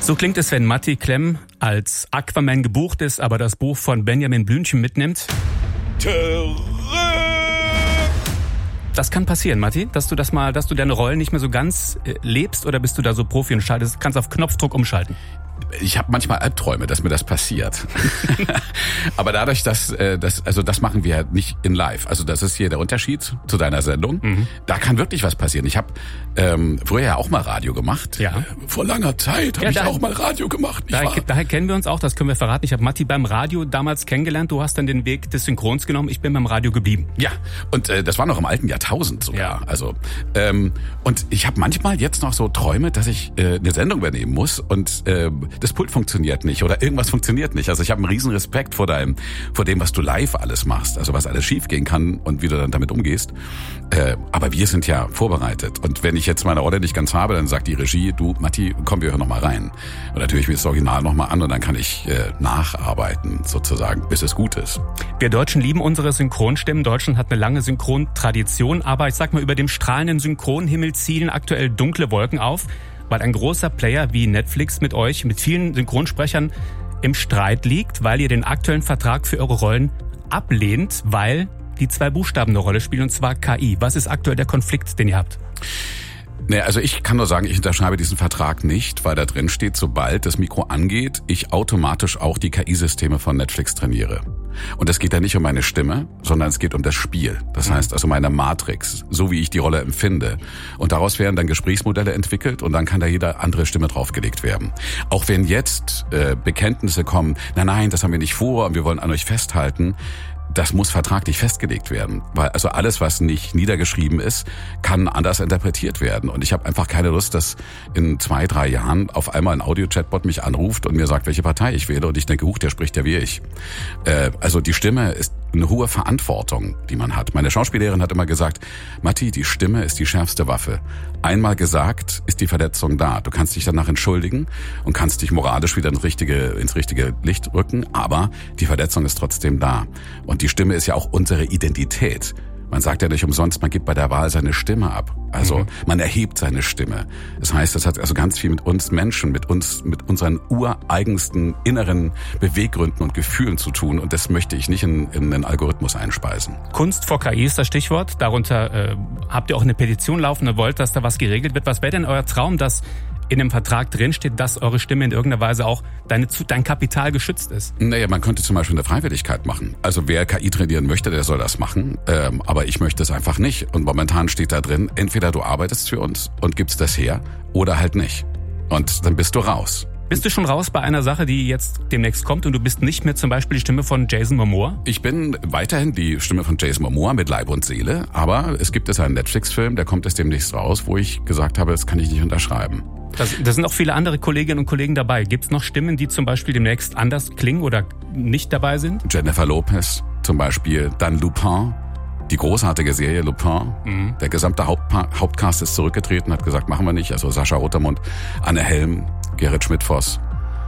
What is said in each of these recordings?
So klingt es, wenn Matti Klemm als Aquaman gebucht ist, aber das Buch von Benjamin Blümchen mitnimmt. Das kann passieren, Matti, dass du deine Rollen nicht mehr so ganz lebst, oder bist du da so Profi und kannst auf Knopfdruck umschalten? Ich habe manchmal Albträume, dass mir das passiert. Aber dadurch, das machen wir nicht in live. Also das ist hier der Unterschied zu deiner Sendung. Mhm. Da kann wirklich was passieren. Ich habe früher ja auch mal Radio gemacht. Ja. Vor langer Zeit habe ich auch mal Radio gemacht. Daher kennen wir uns auch, das können wir verraten. Ich habe Matti beim Radio damals kennengelernt. Du hast dann den Weg des Synchrons genommen. Ich bin beim Radio geblieben. Ja, und das war noch im alten Jahrtausend sogar. Ja. Also und ich habe manchmal jetzt noch so Träume, dass ich eine Sendung übernehmen muss und das Pult funktioniert nicht oder irgendwas funktioniert nicht. Also ich habe einen riesen Respekt vor dem, was du live alles machst, also was alles schief gehen kann und wie du dann damit umgehst. Aber wir sind ja vorbereitet. Und wenn ich jetzt meine Rolle nicht ganz habe, dann sagt die Regie, du Matti, komm, wir hören noch mal rein. Und natürlich mir das Original noch mal an und dann kann ich nacharbeiten sozusagen, bis es gut ist. Wir Deutschen lieben unsere Synchronstimmen. Deutschland hat eine lange Synchrontradition, aber ich sag mal, über dem strahlenden Synchronhimmel ziehen aktuell dunkle Wolken auf, weil ein großer Player wie Netflix mit euch, mit vielen Synchronsprechern im Streit liegt, weil ihr den aktuellen Vertrag für eure Rollen ablehnt, weil die 2 Buchstaben eine Rolle spielen, und zwar KI. Was ist aktuell der Konflikt, den ihr habt? Nee, also ich kann nur sagen, ich unterschreibe diesen Vertrag nicht, weil da drin steht, sobald das Mikro angeht, ich automatisch auch die KI-Systeme von Netflix trainiere. Und es geht da nicht um meine Stimme, sondern es geht um das Spiel. Das heißt also meine Matrix, so wie ich die Rolle empfinde. Und daraus werden dann Gesprächsmodelle entwickelt und dann kann da jede andere Stimme draufgelegt werden. Auch wenn jetzt Bekenntnisse kommen, nein, das haben wir nicht vor und wir wollen an euch festhalten, das muss vertraglich festgelegt werden, weil also alles, was nicht niedergeschrieben ist, kann anders interpretiert werden. Und ich habe einfach keine Lust, dass in 2-3 Jahren auf einmal ein Audio-Chatbot mich anruft und mir sagt, welche Partei ich wähle. Und ich denke, der spricht ja wie ich. Also die Stimme ist eine hohe Verantwortung, die man hat. Meine Schauspiellehrerin hat immer gesagt, Matti, die Stimme ist die schärfste Waffe. Einmal gesagt, ist die Verletzung da. Du kannst dich danach entschuldigen und kannst dich moralisch wieder ins richtige Licht rücken, aber die Verletzung ist trotzdem da. Und die Stimme ist ja auch unsere Identität. Man sagt ja nicht umsonst, man gibt bei der Wahl seine Stimme ab. Also man erhebt seine Stimme. Das heißt, das hat also ganz viel mit uns Menschen, mit unseren ureigensten inneren Beweggründen und Gefühlen zu tun. Und das möchte ich nicht in einen Algorithmus einspeisen. Kunst vor KI ist das Stichwort. Darunter habt ihr auch eine Petition laufen und wollt, dass da was geregelt wird. Was wäre denn euer Traum, dass in dem Vertrag drinsteht, dass eure Stimme in irgendeiner Weise auch dein Kapital geschützt ist? Naja, man könnte zum Beispiel eine Freiwilligkeit machen. Also wer KI trainieren möchte, der soll das machen. Aber ich möchte es einfach nicht. Und momentan steht da drin, entweder du arbeitest für uns und gibst das her oder halt nicht. Und dann bist du raus. Bist du schon raus bei einer Sache, die jetzt demnächst kommt und du bist nicht mehr zum Beispiel die Stimme von Jason Momoa? Ich bin weiterhin die Stimme von Jason Momoa mit Leib und Seele, aber es gibt jetzt einen Netflix-Film, der kommt jetzt demnächst raus, wo ich gesagt habe, das kann ich nicht unterschreiben. Da sind auch viele andere Kolleginnen und Kollegen dabei. Gibt es noch Stimmen, die zum Beispiel demnächst anders klingen oder nicht dabei sind? Jennifer Lopez zum Beispiel, dann Lupin, die großartige Serie Lupin. Der gesamte Hauptcast ist zurückgetreten, hat gesagt, machen wir nicht. Also Sascha Rotermund, Anne Helm, Gerrit Schmidt-Voss.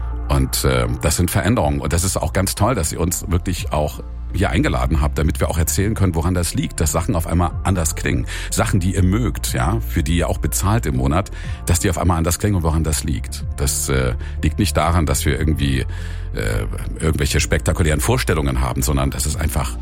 Und das sind Veränderungen. Und das ist auch ganz toll, dass ihr uns wirklich auch hier eingeladen habt, damit wir auch erzählen können, woran das liegt, dass Sachen auf einmal anders klingen. Sachen, die ihr mögt, ja, für die ihr auch bezahlt im Monat, dass die auf einmal anders klingen und woran das liegt. Das liegt nicht daran, dass wir irgendwie irgendwelche spektakulären Vorstellungen haben, sondern das ist einfach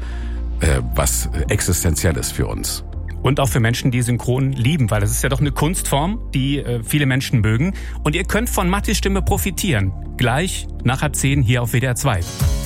was Existenzielles für uns. Und auch für Menschen, die Synchron lieben, weil das ist ja doch eine Kunstform, die viele Menschen mögen. Und ihr könnt von Mattis Stimme profitieren. Gleich nach 9:30 hier auf WDR 2.